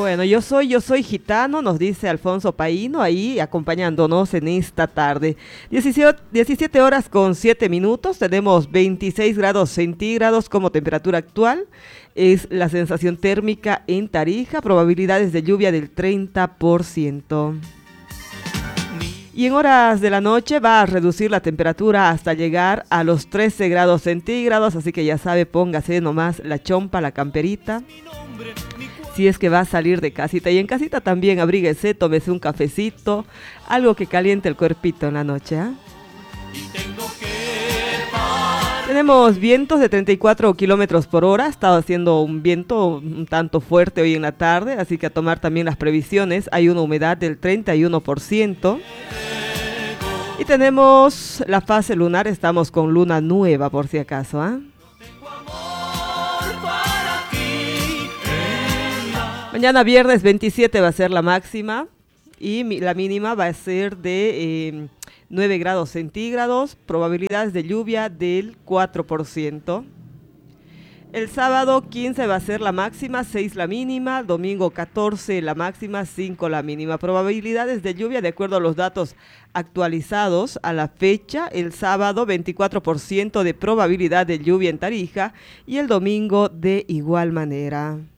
Bueno, yo soy gitano, nos dice Alfonso Paíno, ahí acompañándonos en esta tarde. 17 horas con 7 minutos, tenemos 26 grados centígrados como temperatura actual. Es la sensación térmica en Tarija, probabilidades de lluvia del 30%. Y en horas de la noche va a reducir la temperatura hasta llegar a los 13 grados centígrados, así que ya sabe, póngase nomás la chompa, la camperita, si es que va a salir de casita. Y en casita también abríguese, tómese un cafecito, algo que caliente el cuerpito en la noche, ¿eh? Tenemos vientos de 34 kilómetros por hora, ha estado haciendo un viento un tanto fuerte hoy en la tarde, así que a tomar también las previsiones. Hay una humedad del 31%. Y tenemos la fase lunar, estamos con luna nueva por si acaso, ¿eh? Mañana viernes 27 va a ser la máxima y la mínima va a ser de 9 grados centígrados, probabilidades de lluvia del 4%. El sábado 15 va a ser la máxima, 6 la mínima, domingo 14 la máxima, 5 la mínima. Probabilidades de lluvia de acuerdo a los datos actualizados a la fecha, el sábado 24% de probabilidad de lluvia en Tarija y el domingo de igual manera.